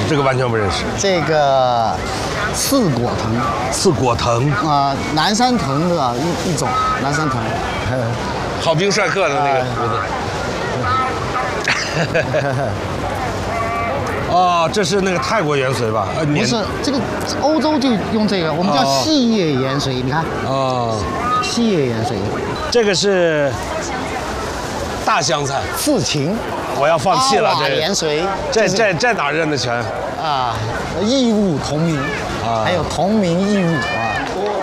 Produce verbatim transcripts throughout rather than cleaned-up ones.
这个完全不认识。 这个刺果藤， 刺果藤啊、呃，南山藤的一一种，南山藤。 好兵帅克的那个胡子。哦，这是那个泰国盐水吧？呃， 不是，这个欧洲就用这个，我们叫细叶盐水。你看， 哦， 细叶盐水。 这个是大香菜， 刺芹。 我要放弃了。这盐水， 这这这哪认得全？ 啊，异物同名，啊，还有同名异物啊。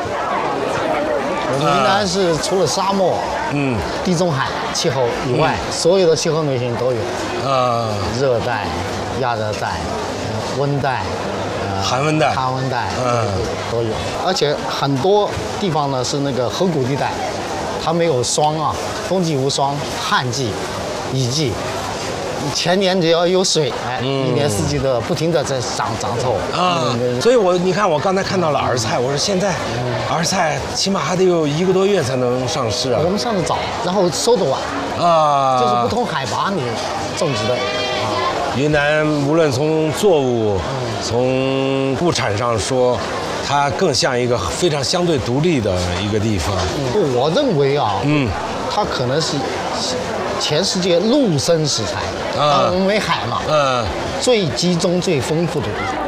我们云南是除了沙漠，嗯，地中海气候以外，嗯、所有的气候类型都有。啊，热带、亚热带、温带、 呃、寒温带、 寒温带，嗯，都有。而且很多地方呢是那个河谷地带，它没有霜啊，冬季无霜，旱季、雨季。前年只要有水，哎，嗯、一年四季的不停的在长长臭啊。嗯、所以我你看，我刚才看到了儿菜，我说现在儿菜起码还得有一个多月才能上市啊。 我们上的早，然后收的晚啊，就是不同海拔你种植的啊。 云南无论从作物，嗯、从物产上说，它更像一个非常相对独立的一个地方。 嗯、我认为啊，嗯，它可能是全世界陆生食材。啊，我们没海嘛，嗯，最集中、最丰富的地方。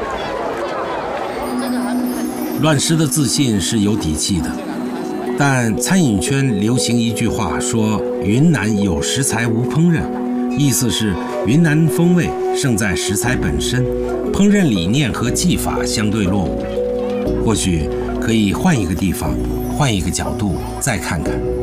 乱石的自信是有底气的，但餐饮圈流行一句话说：“云南有食材无烹饪”，意思是云南风味胜在食材本身，烹饪理念和技法相对落伍。或许可以换一个地方，换一个角度再看看。